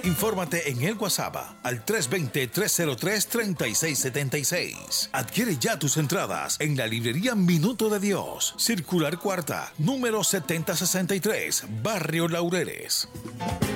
Infórmate en el WhatsApp al 320-303-3676. Adquiere ya tus entradas en la librería Minuto de Dios, Circular Cuarta, número 7063, Barrio Laureles.